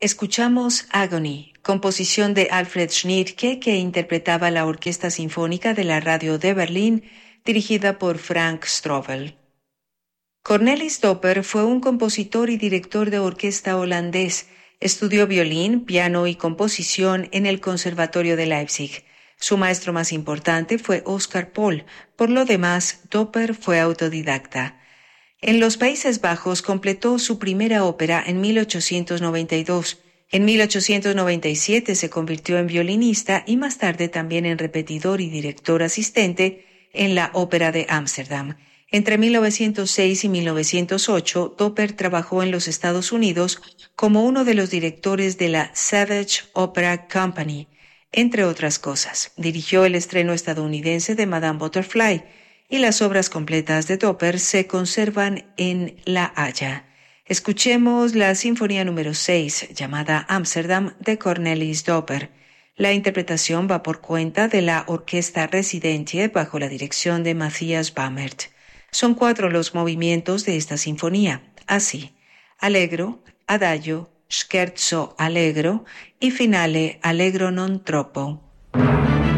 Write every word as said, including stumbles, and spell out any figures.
Escuchamos Agony, composición de Alfred Schnittke que interpretaba la Orquesta Sinfónica de la Radio de Berlín, dirigida por Frank Strobel. Cornelis Doper fue un compositor y director de orquesta holandés. Estudió violín, piano y composición en el Conservatorio de Leipzig. Su maestro más importante fue Oscar Paul. Por lo demás, Doper fue autodidacta. En los Países Bajos completó su primera ópera en mil ochocientos noventa y dos. En mil ochocientos noventa y siete se convirtió en violinista y más tarde también en repetidor y director asistente en la Ópera de Ámsterdam. Entre mil novecientos seis y mil novecientos ocho, Doper trabajó en los Estados Unidos como uno de los directores de la Savage Opera Company. Entre otras cosas, dirigió el estreno estadounidense de Madame Butterfly, y las obras completas de Doper se conservan en La Haya. Escuchemos la Sinfonía número seis, llamada Ámsterdam, de Cornelis Doper. La interpretación va por cuenta de la Orquesta Residente bajo la dirección de Matthias Bammert. Son cuatro los movimientos de esta sinfonía, así: Allegro, Adagio, Scherzo Allegro y Finale Allegro non troppo.